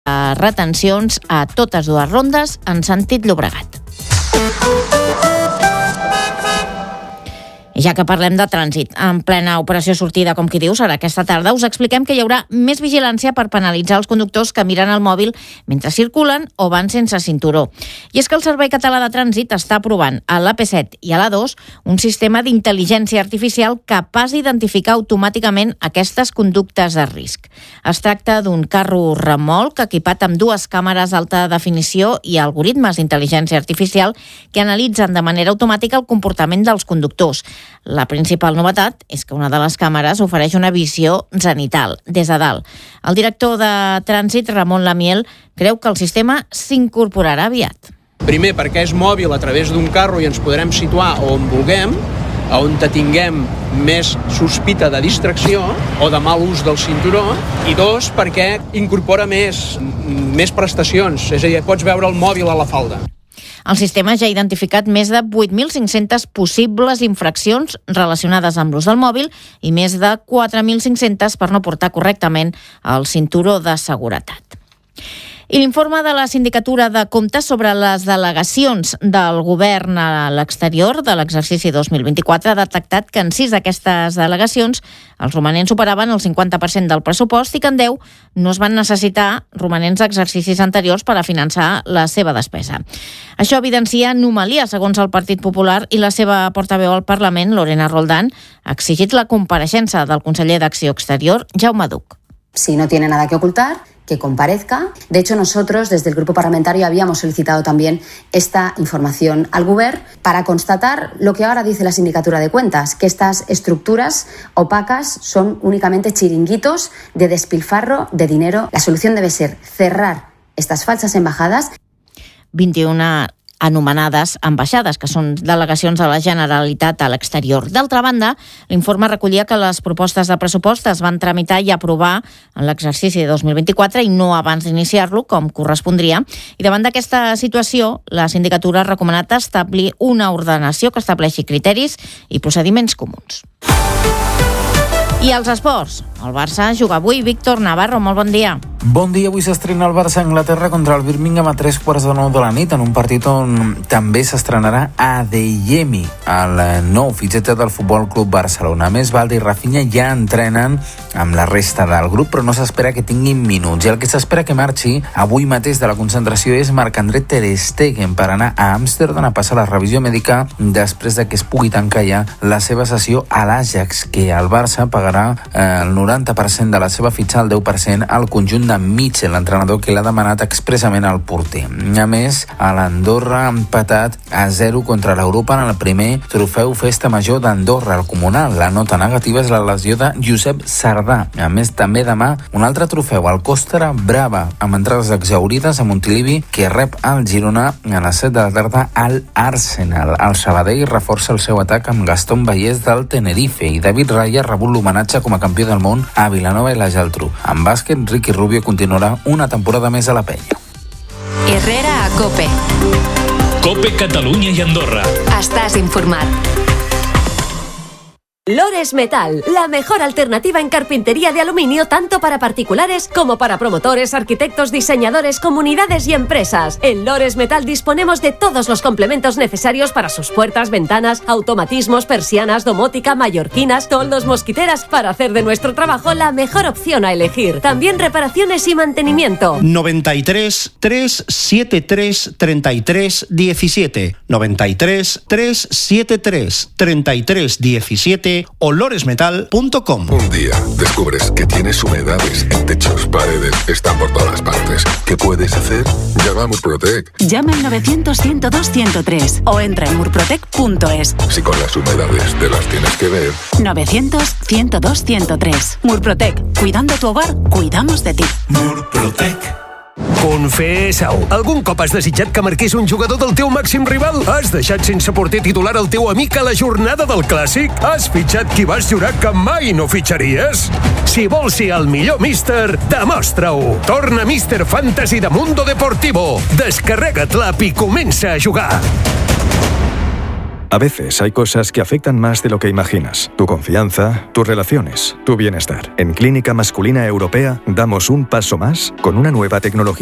retencions a totes dues rondes en sentit Llobregat. I ja que parlem de trànsit, en plena operació sortida, com qui diu, serà aquesta tarda, us expliquem que hi haurà més vigilància per penalitzar els conductors que miren el mòbil mentre circulen o van sense cinturó. I és que el Servei Català de Trànsit està aprovant a l'AP7 i a l'A2 un sistema d'intel·ligència artificial capaç d'identificar automàticament aquestes conductes de risc. Es tracta d'un carro remolc equipat amb dues càmeres d'alta definició i algoritmes d'intel·ligència artificial que analitzen de manera automàtica el comportament dels conductors. La principal novetat és que una de les càmeres ofereix una visió zenital, des de dalt. El director de Trànsit, Ramon Lamiel, creu que el sistema s'incorporarà aviat. Primer, perquè és mòbil a través d'un carro i ens podrem situar on vulguem, on tinguem més sospita de distracció o de mal ús del cinturó, i dos, perquè incorpora més prestacions, és a dir, pots veure el mòbil a la falda. El sistema ja ha identificat més de 8.500 possibles infraccions relacionades amb l'ús del mòbil i més de 4.500 per no portar correctament el cinturó de seguretat. I l'informe de la Sindicatura de Comptes sobre les delegacions del govern a l'exterior de l'exercici 2024 ha detectat que en 6 d'aquestes delegacions els romanents superaven el 50% del pressupost i que en 10 no es van necessitar romanents d'exercicis anteriors per a finançar la seva despesa. Això evidencia anomalia, segons el Partit Popular, i la seva portaveu al Parlament, Lorena Roldán, ha exigit la compareixença del conseller d'Acció Exterior, Jaume Duch. Si no tiene nada que ocultar, que comparezca. De hecho, nosotros desde el grupo parlamentario habíamos solicitado también esta información al Govern para constatar lo que ahora dice la Sindicatura de Cuentas, que estas estructuras opacas son únicamente chiringuitos de despilfarro de dinero. La solución debe ser cerrar estas falsas embajadas. 21 anomenades ambaixades, que són delegacions de la Generalitat a l'exterior. D'altra banda, l'informe recollia que les propostes de pressupost es van tramitar i aprovar en l'exercici de 2024 i no abans d'iniciar-lo, com correspondria. I davant d'aquesta situació, la Sindicatura ha recomanat establir una ordenació que estableixi criteris i procediments comuns. I els esports. El Barça juga avui. Víctor Navarro, molt bon dia. Bon dia, avui s'estrena el Barça a Anglaterra contra el Birmingham a 9:15 de la nit, en un partit on també s'estrenarà Adeyemi, el nou fitxatge del Futbol Club Barcelona. A més, Valde i Rafinha ja entrenen amb la resta del grup, però no s'espera que tinguin minuts. I el que s'espera que marxi avui mateix de la concentració és Marc-André Ter Stegen per anar a Amsterdam a passar la revisió mèdica després de que es pugui tancar ja la seva sessió a l'Ajax, que el Barça pagarà el 90% de la seva fitxa, el 10% al conjunt de Mitchell, l'entrenador que l'ha demanat expressament al porter. A més, a l'Andorra ha empatat a 0 contra l'Europa en el primer trofeu Festa Major d'Andorra, al Comunal. La nota negativa és la lesió de Josep Sardà. A més, també demà un altre trofeu, el Còstera Brava, amb entrades exaurides a Montilivi, que rep el Girona a les 7 de la tarda al Arsenal. El Sabadell reforça el seu atac amb Gastón Vallès del Tenerife i David Raya ha rebut l'homenatge com a campió del món a Vilanova i la Geltrú. En bàsquet, Ricky Rubio continuarà una temporada més a la penya. Herrera a COPE. COPE Catalunya i Andorra. Estàs informat. Lores Metal, la mejor alternativa en carpintería de aluminio tanto para particulares como para promotores, arquitectos, diseñadores, comunidades y empresas. En Lores Metal disponemos de todos los complementos necesarios para sus puertas, ventanas, automatismos, persianas, domótica, mallorquinas, toldos, mosquiteras, para hacer de nuestro trabajo la mejor opción a elegir. También reparaciones y mantenimiento. 93 373 33 17 93 373 33 17 o loresmetal.com. Un día descubres que tienes humedades en techos, paredes, están por todas partes. ¿Qué puedes hacer? Llama a Murprotec. Llama al 900-102-103 o entra en murprotec.es. Si con las humedades te las tienes que ver. 900-102-103. Murprotec. Cuidando tu hogar, cuidamos de ti. Murprotec. Confessa-ho. Algun cop has desitjat que marqués un jugador del teu màxim rival? Has deixat sense porter titular el teu amic a la jornada del Clàssic? Has fitxat qui vas jurar que mai no fitxaries? Si vols ser el millor míster, demostra-ho. Torna Míster Fantasy de Mundo Deportivo. Descarrega't l'app i comença a jugar. A veces hay cosas que afectan más de lo que imaginas. Tu confianza, tus relaciones, tu bienestar. En Clínica Masculina Europea damos un paso más con una nueva tecnología